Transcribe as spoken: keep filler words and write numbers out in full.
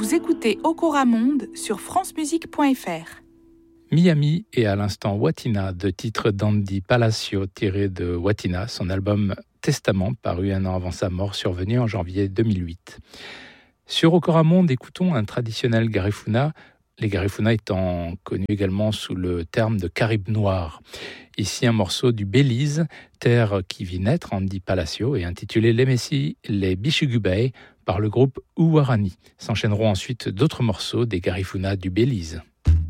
Vous écoutez Okora Monde sur france musique point f r. Miami et à l'instant Watina, de titre d'Andy Palacio tiré de Watina, son album Testament, paru un an avant sa mort, survenu en janvier deux mille huit. Sur Okora Monde, écoutons un traditionnel garifuna, les garifuna étant connus également sous le terme de Caraïbes noirs. Ici un morceau du Belize, terre qui vit naître Andy Palacio, et intitulé Les Messi, les Bichugubay, par le groupe Uwarani. S'enchaîneront ensuite d'autres morceaux des garifuna du Belize.